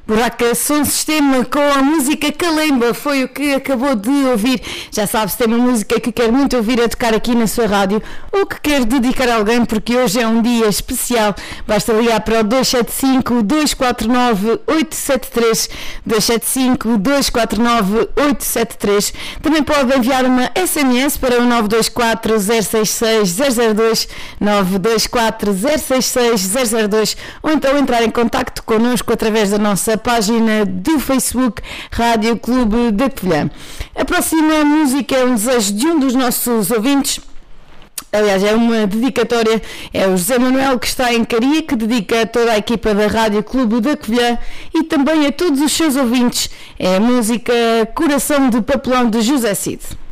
Buraca Som Sistema com a música Calemba foi o que acabou de ouvir. Já sabe, se tem uma música que quer muito ouvir a tocar aqui na sua rádio ou que quer dedicar a alguém, porque hoje é um dia especial, basta ligar para o 275-249-873, 275-249-873. Também pode enviar uma SMS para o 924-066-002, 924-066-002, ou então entrar em contacto connosco através da nossa página do Facebook Rádio Clube da Covilhã. A próxima música é um desejo de um dos nossos ouvintes. Aliás, é uma dedicatória, é o José Manuel, que está em Caria, que dedica a toda a equipa da Rádio Clube da Covilhã e também a todos os seus ouvintes. É a música Coração de Papelão de José Cid.